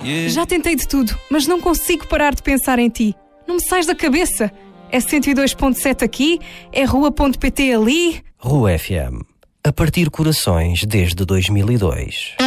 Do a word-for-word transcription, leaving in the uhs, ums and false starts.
Yeah. Já tentei de tudo, mas não consigo parar de pensar em ti. Não me sais da cabeça. É cento e dois ponto sete aqui, é rua ponto pt ali. Rua F M. A partir corações desde dois mil e dois.